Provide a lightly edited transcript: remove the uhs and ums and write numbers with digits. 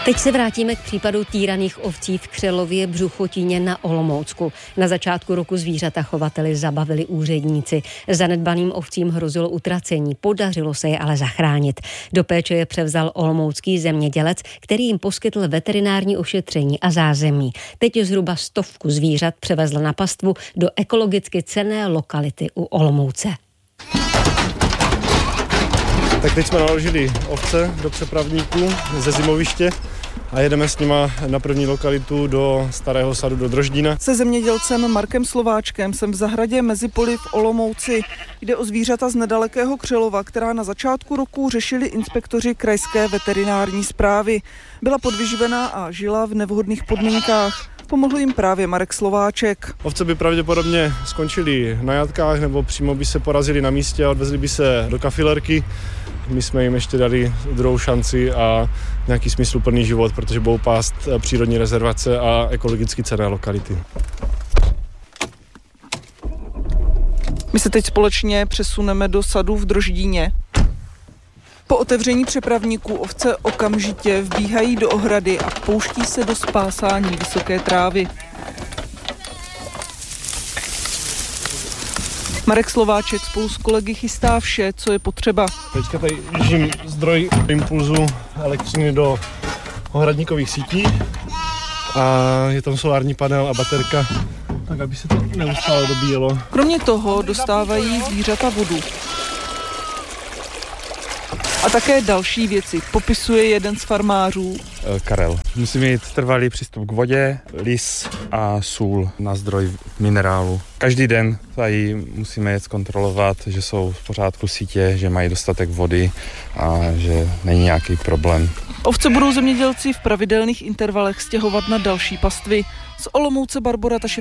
Teď se vrátíme k případu týraných ovcí v Křelově Břuchotíně na Olomoucku. Na začátku roku zvířata chovateli zabavili úředníci. Zanedbaným ovcím hrozilo utracení, podařilo se je ale zachránit. Do péče je převzal olomoucký zemědělec, který jim poskytl veterinární ošetření a zázemí. Teď zhruba 100 zvířat převezl na pastvu do ekologicky cenné lokality u Olomouce. Tak teď jsme naložili ovce do přepravníků ze zimoviště a jedeme s nima na první lokalitu do Starého sadu do Droždína. Se zemědělcem Markem Slováčkem jsem v zahradě Mezipoli v Olomouci. Jde o zvířata z nedalekého Křelova, která na začátku roku řešili inspektoři krajské veterinární správy. Byla podvyživená a žila v nevhodných podmínkách. Pomohl jim právě Marek Slováček. Ovce by pravděpodobně skončily na jatkách nebo přímo by se porazili na místě a odvezli by se do kafilerky. My jsme jim ještě dali druhou šanci a nějaký smysluplný život, protože budou pást přírodní rezervace a ekologicky cenné lokality. My se teď společně přesuneme do sadu v Droždíně. Po otevření přepravníků ovce okamžitě vbíhají do ohrady a pouští se do spásání vysoké trávy. Marek Slováček spolu s kolegy chystá vše, co je potřeba. Teďka tady držím zdroj impulzu elektřiny do ohradníkových sítí a je tam solární panel a baterka, tak aby se to neustále dobíjelo. Kromě toho dostávají zvířata vodu. A také další věci, popisuje jeden z farmářů. Karel. Musí mít trvalý přístup k vodě, lis a sůl na zdroj minerálu. Každý den tady musíme jet zkontrolovat, že jsou v pořádku sítě, že mají dostatek vody a že není nějaký problém. Ovce budou zemědělci v pravidelných intervalech stěhovat na další pastvy. Z Olomouce Barbora Taševská.